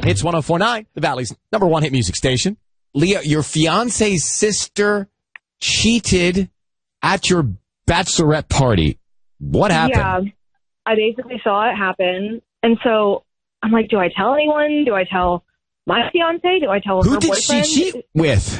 Hits 104.9, the Valley's number one hit music station. Leah, your fiance's sister cheated at your bachelorette party. What happened? Yeah, I basically saw it happen. And so I'm like, do I tell anyone? Do I tell my fiance? Do I tell her Who did boyfriend? she cheat with?